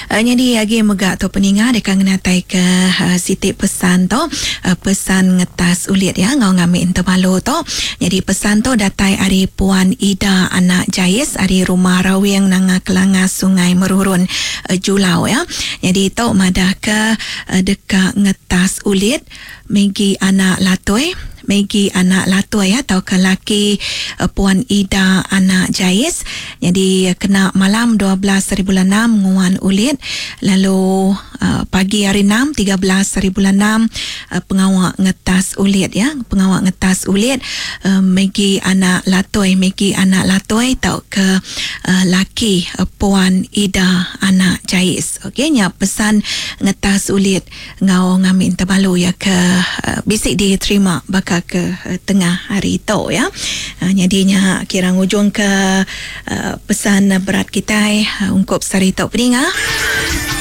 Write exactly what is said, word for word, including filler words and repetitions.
Uh, jadi agi megak tu peninga dekat ngenatai ke uh, sitik pesan tu uh, pesan ngetas ulit ya ngau ngambil intervalo tu. Jadi pesan tu datai ari Puan Ida anak Jais ari rumah Rawing nanga Kelanga Sungai Merurun uh, Julau ya. Jadi tu madah ke uh, dekat ngetas ulit Megi anak Latoi Megi anak Latoi ya, atau ke laki uh, Puan Ida anak Jais. Jadi uh, kena malam dua belas hari bulan enam nguan ulit. Lalu uh, pagi hari enam tiga belas hari bulan enam uh, pengawak ngetas ulit ya, pengawak ngetas ulit uh, Megi anak Latoi Megi anak Latoi tau ke uh, laki uh, Puan Ida anak Jais. Okey nya pesan ngetas ulit ngau ngamin terbalu ya ke uh, bisik diterima bakal ke uh, tengah hari itu ya. Uh, jadinya kira ngujung ke uh, pesan berat kita uh, ungkup sari tok peninga.